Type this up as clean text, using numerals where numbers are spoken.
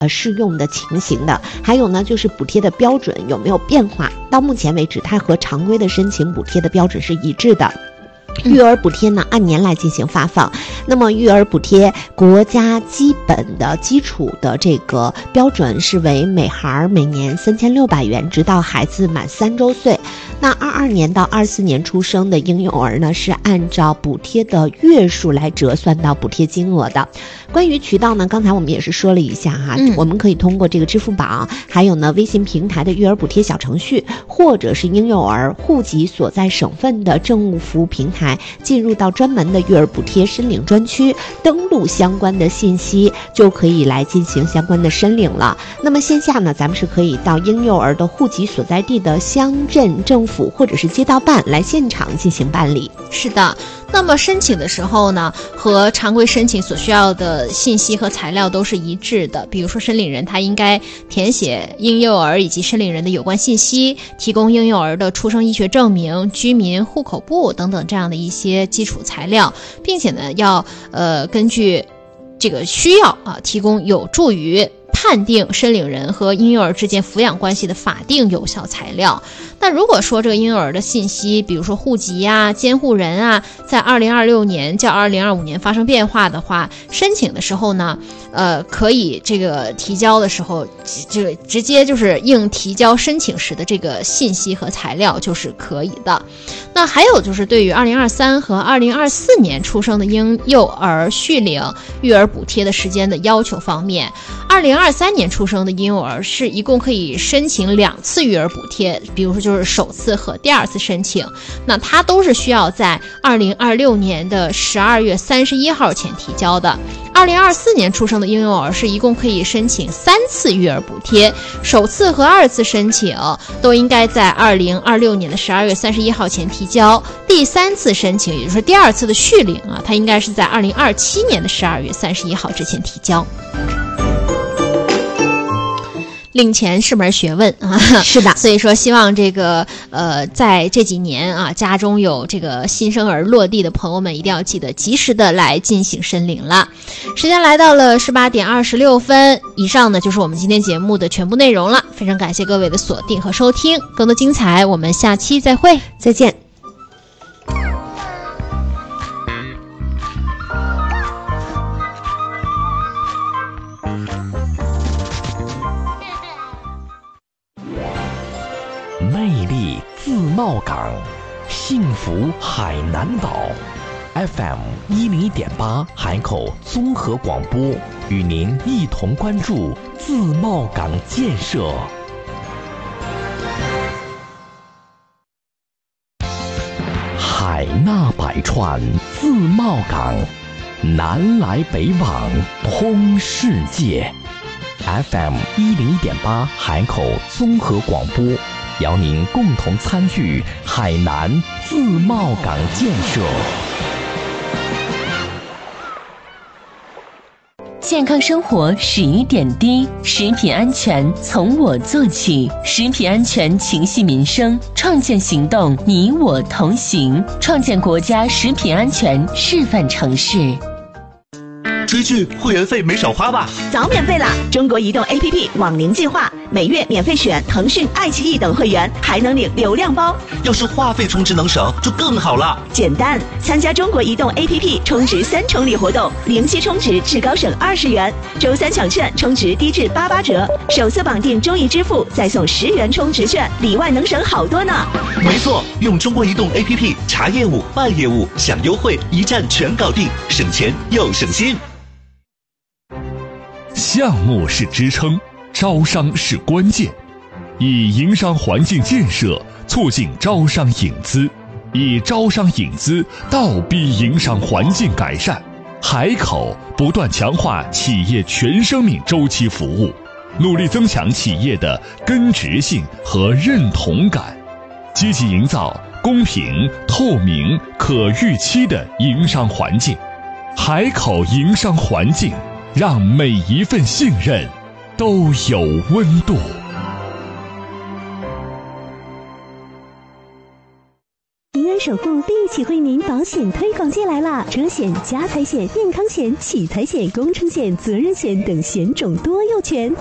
适用的情形的。还有呢，就是补贴的标准有没有变化？到目前为止，它和常规的申请补贴的标准是一致的。育儿补贴呢，按年来进行发放。那么育儿补贴国家基本的基础的这个标准是为每孩每年3600元，直到孩子满3周岁。那22年到24年出生的婴幼儿呢，是按照补贴的月数来折算到补贴金额的。关于渠道呢，刚才我们也是说了一下哈，我们可以通过这个支付宝，还有呢微信平台的育儿补贴小程序，或者是婴幼儿户籍所在省份的政务服务平台，进入到专门的育儿补贴申领专区，登录相关的信息，就可以来进行相关的申领了。那么线下呢，咱们是可以到婴幼儿的户籍所在地的乡镇政府或者是街道办来现场进行办理。 是的，那么申请的时候呢，和常规申请所需要的信息和材料都是一致的。比如说申领人他应该填写婴幼儿以及申领人的有关信息，提供婴幼儿的出生医学证明、居民户口簿等等这样的一些基础材料，并且呢要根据这个需要提供有助于判定申领人和婴幼儿之间抚养关系的法定有效材料。那如果说这个婴幼儿的信息，比如说户籍啊、监护人啊，在2026年较2025年发生变化的话，申请的时候呢，可以这个提交的时候，这个直接就是应提交申请时的这个信息和材料就是可以的。那还有就是对于2023和2024年出生的婴幼儿续领育儿补贴的时间的要求方面，2023年出生的婴幼儿是一共可以申请2次育儿补贴，比如说就是首次和第2次申请，那它都是需要在2026年的12月31号前提交的。2024年出生的婴幼儿是一共可以申请3次育儿补贴，首次和2次申请都应该在2026年的12月31号前提交，第3次申请，也就是第2次的续领它应该是在2027年的12月31号之前提交。领钱是门学问啊， 是的， 所以说希望这个在这几年家中有这个新生儿落地的朋友们一定要记得及时的来进行申领了。时间来到了18点26分，以上呢就是我们今天节目的全部内容了，非常感谢各位的锁定和收听，更多精彩我们下期再会， 再见。 魅力自贸港，幸福海南岛。FM 101.8海口综合广播与您一同关注自贸港建设。海纳百川，自贸港，南来北往，通世界。FM 101.8海口综合广播，邀您共同参与海南自贸港建设。 健康生活始于点滴，食品安全从我做起，食品安全情系民生，创建行动你我同行，创建国家食品安全示范城市。 追剧会员费没少花吧？ 早免费啦！中国移动 APP 网龄计划，每月免费选腾讯、爱奇艺等会员，还能领流量包。 要是话费充值能省，就更好了。 简单，参加中国移动 APP 充值3重礼活动，零息充值至高省20元，周3抢券充值低至88折，首次绑定中移支付再送10元充值券，里外能省好多呢。 没错，用中国移动 APP 查业务、办业务、享优惠，一站全搞定，省钱又省心。 项目是支撑，招商是关键。以营商环境建设促进招商引资，以招商引资倒逼营商环境改善。海口不断强化企业全生命周期服务，努力增强企业的根植性和认同感，积极营造公平、透明、可预期的营商环境。海口营商环境，让每一份信任都有温度。 守护利企惠民保险推广季来啦！车险、家财险、健康险、企财险、工程险、责任险等险种多又全，